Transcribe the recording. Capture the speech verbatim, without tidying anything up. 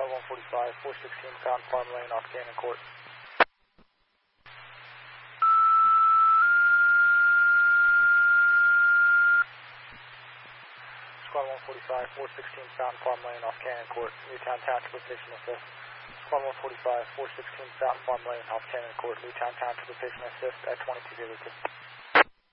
one forty-five, four sixteen Fountain Farm Lane off Cannon Court. Squad one forty-five, four sixteen Fountain Farm Lane off Cannon Court, Newtown Township Location Assist. Squad one forty-five, four sixteen Fountain Farm Lane off Cannon Court, Newtown Township Location Assist at twenty-two zero two.